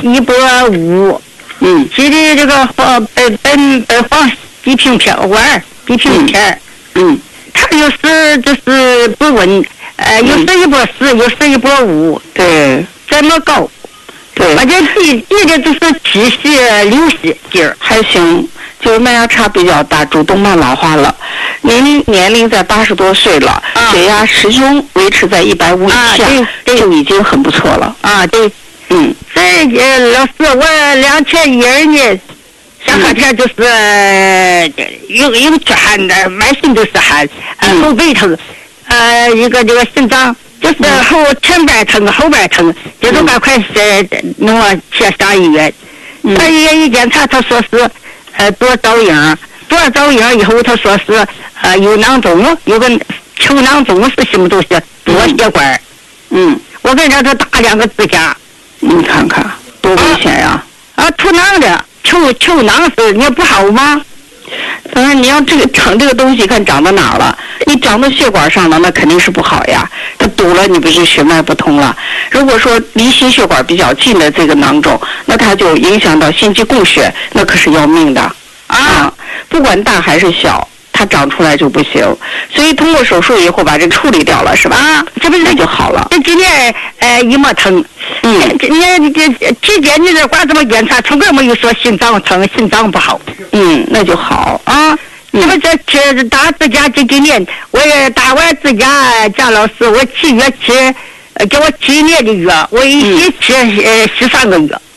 150，记的这个黄地平片，地平片，他有时就是不稳，有时140，有时150， 对， 这么高。 对， 而且地的就是70、60斤儿， 还行，就是脉压差比较大，主动脉老化了。您年龄在80多岁了，血压始终维持在150以下，就已经很不错了。 对，这老师，我2012年下夏天就是有出汗的，满身都是汗，后背疼，一个这个心脏。就是前边疼，后边疼，这都赶快弄我去上医院。上医院一检查，他说是多造影，以后他说是有囊肿，有个球囊肿是什么东西？多血管。我给他打2个支架。 你看看多危险呀！ 出囊的球囊是你不好吗？ 当然，你要长这个东西，看长到哪儿了。你长到血管上了，那肯定是不好呀。它堵了，你不是血脉不通了。如果说离心血管比较近的这个囊肿，那它就影响到心肌供血，那可是要命的不管大还是小，它长出来就不行。所以通过手术以后把这处理掉了，是吧？这不是就好了？ 这今年一没疼。你体检你这管怎么检查？从来没有说心脏疼、心脏不好。 那就好这不这打支架这几年，我也打完支架，蒋老师，我7月期给我7年的药，我一起吃13个月。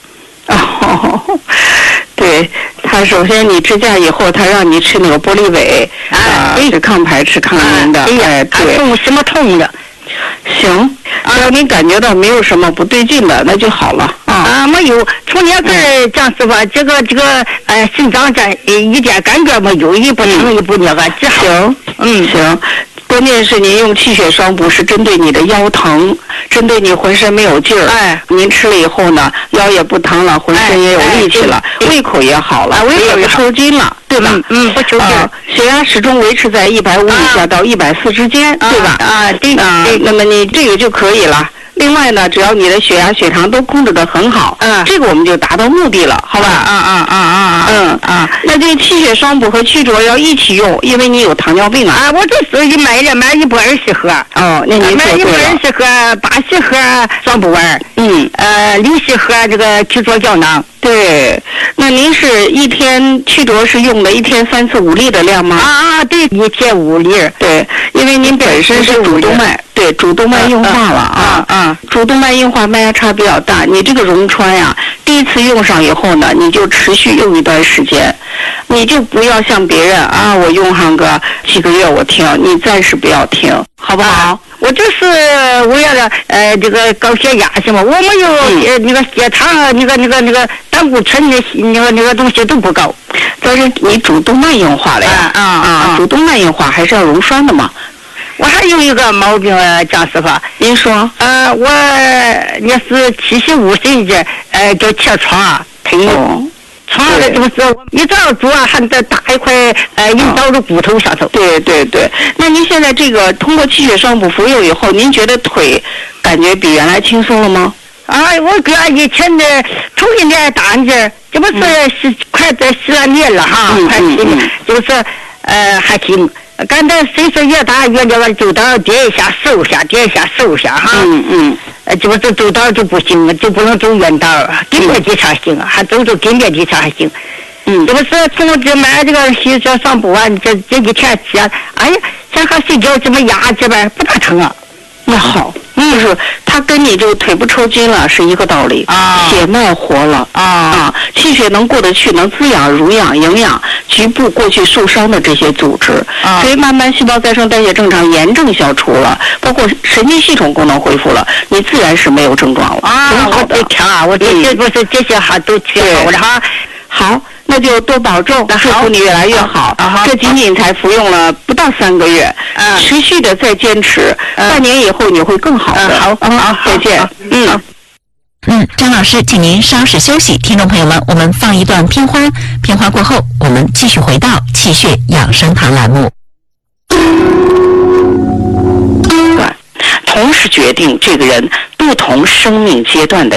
对，他首先你支架以后，他让你吃那个玻利维是抗排斥抗炎的，对， 痛什么痛的？ 行，只要你感觉到没有什么不对劲的，那就好了没有，从年份蒋师傅，这个心脏这一点感觉没有，一不疼一不那个，只好。 行。关键是您用气血双补是针对你的腰疼，针对你浑身没有劲儿。您吃了以后呢，腰也不疼了，浑身也有力气了，胃口也好了，胃也不抽筋了，对吧？ 不抽筋。 血压始终维持在150以下到140之间，对吧？ 对。 那么你这个就可以了。另外呢，只要你的血压、血糖都控制得很好，这个我们就达到目的了，好吧？那这个气血双补和曲浊要一起用，因为你有糖尿病我这自己买1包20盒。 那您买1包20盒，80盒双补丸，60盒这个曲浊胶囊。 对，那您是一天曲浊是用的1天3次5粒的量吗？ 对，1天5粒。 对，因为您本身是主动脉，对，主动脉硬化了主动脉硬化脉压差比较大，你这个溶栓呀，第一次用上以后呢，你就持续用一段时间，你就不要像别人我用上个几个月我停，你暂时不要停，好不好？ 我就是为了这个高血压行吗？我没有那个血糖那个胆固醇那个东西都不高， 但是你主动脉硬化了呀主动脉硬化还是要溶栓的嘛。 我还有一个毛病蒋师傅， 您说？ 我也是75岁的叫贴床疼。床的就是一早做还得打一块引导着骨头上头。 对。那您现在这个通过气血双补服用以后，您觉得腿感觉比原来轻松了吗？ 我搁以前的头一年大劲儿，这不是快在12年了快10年，就是还行。感到岁数越大越那个走道跌一下收下，跌一下收下这不是走道就不行了，就不能走远道，跟着地上行还走跟着地上还行。这不是从这买这个气血双补丸，这几天吃，想和睡觉这么压这边不大疼那好，就是它跟你这个腿不抽筋了是一个道理血脉活了气血能过得去，能滋养、濡养、营养局部过去受伤的这些组织，所以慢慢细胞再生代谢正常，炎症消除了，包括神经系统功能恢复了，你自然是没有症状了。挺好的。 我这些不是这些还都挺好的好，那就多保重，祝福你越来越好。这仅仅才服用了不到3个月，持续的再坚持，半年以后你会更好的。 好， 再见。 张老师，请您稍事休息。听众朋友们，我们放一段片花，片花过后，我们继续回到气血养生堂栏目。 同时决定这个人不同生命阶段的